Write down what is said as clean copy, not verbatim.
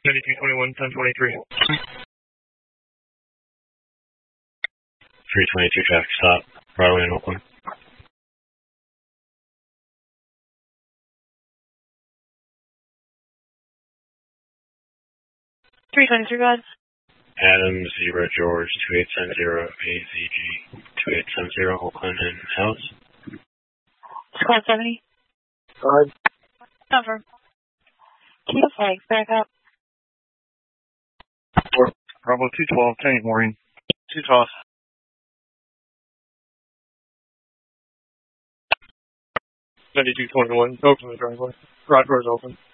9221, 1023. 322 traffic stop, Broadway and Oakland. 323, go ahead. Adam, Zebra, George, 2870, AZG, 2870, Oakland and House. Squad 70. Go ahead. Over. Keep flag, back up. Bravo 212, 10 Maureen. 212. 9221, open the driveway. Garage door's open.